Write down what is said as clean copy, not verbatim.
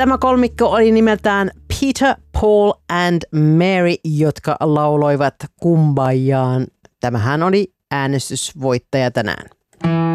Tämä kolmikko oli nimeltään Peter, Paul and Mary, jotka lauloivat Kumbayaan. Tämähän oli äänestysvoittaja tänään.